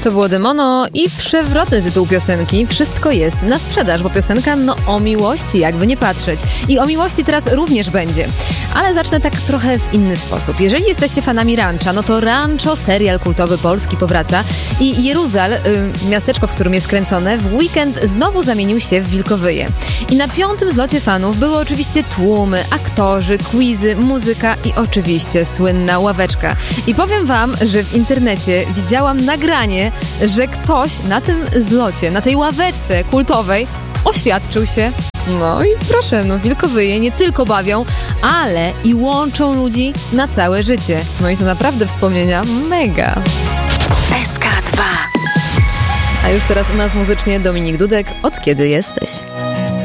To było Demono i przewrotny tytuł piosenki. Wszystko jest na sprzedaż, bo piosenka o miłości, jakby nie patrzeć. I o miłości teraz również będzie. Ale zacznę tak trochę w inny sposób. Jeżeli jesteście fanami Rancha, no to Rancho, serial kultowy polski, powraca i Jeruzal, miasteczko, w którym jest kręcone, w weekend znowu zamienił się w Wilkowyje. I na 5. zlocie fanów były oczywiście tłumy, aktorzy, quizy, muzyka i oczywiście słynna ławeczka. I powiem wam, że w internecie widziałam nagranie, że ktoś na tym zlocie, na tej ławeczce kultowej oświadczył się. No i proszę, Wilkowyje nie tylko bawią, ale i łączą ludzi na całe życie. No i to naprawdę wspomnienia mega. SK2. A już teraz u nas muzycznie Dominik Dudek. Od kiedy jesteś?